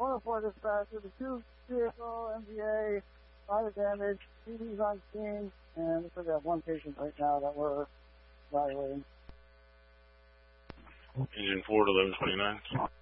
104 dispatch with a 2-vehicle MVA, minor damage, CDs on scene, and we have one patient right now that we're evaluating. Engine 4 to 1129.